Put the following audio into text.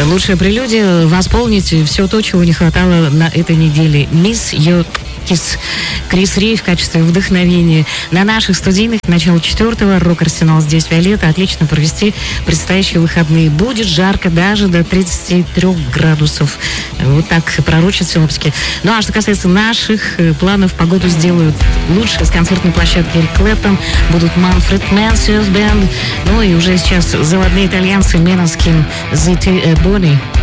Лучшая прелюдия — восполнить все то, чего не хватало на этой неделе. Miss Your Kiss. Крис Ри в качестве вдохновения. На наших студийных начало 4-го рок-арсенал здесь Виолетта. Отлично провести предстоящие выходные. Будет жарко даже до 33 градусов. Вот так пророчат синоптики. Ну а что касается наших планов, погоду сделают лучше. С концертной площадки Эрик Клэптон будут Манфред Мэнсиус Бэнд. Ну и уже сейчас заводные итальянцы Меноскин, ZT Бонни.